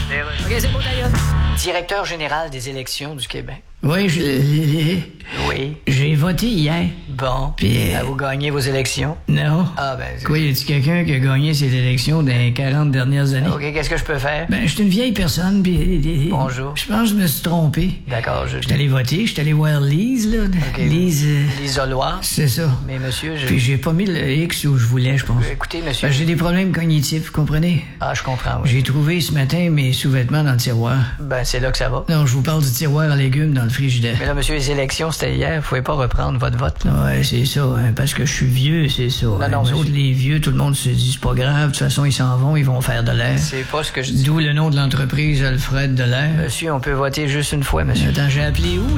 OK, c'est bon, d'ailleurs. Directeur général des élections du Québec. Oui, Oui. j'ai voté hier. Bon. Puis, Vous gagnez vos élections? non. Ah, ben... Quoi, y a-t-il quelqu'un qui a gagné ces élections dans les 40 dernières années? OK, qu'est-ce que je peux faire? Ben, je suis une vieille personne, puis... Bonjour. Je pense que je me suis trompé. D'accord, Je suis allé voter, je suis allé voir Lise, là. OK. Lise... L'isoloir? c'est ça. Mais monsieur, Puis j'ai pas mis le X où je voulais, je pense. Écoutez, monsieur... Ben, j'ai des problèmes cognitifs, vous comprenez? Ah, je comprends, oui. J'ai trouvé ce matin mes sous-vêtements dans le tiroir. Ben, c'est là que ça va. Non, je vous parle du tiroir à légumes dans le frigidaire. Mais là, monsieur, les élections, c'était hier. Vous pouvez pas reprendre votre vote, là. Ouais, c'est ça, hein, parce que je suis vieux, c'est ça. Non, Nous monsieur. autres, les vieux, tout le monde se dit, c'est pas grave, de toute façon, ils s'en vont, ils vont faire de l'air. C'est pas ce que je dis. D'où le nom de l'entreprise, Alfred de l'air. Monsieur, on peut voter juste une fois, monsieur. Attends, j'ai appelé où,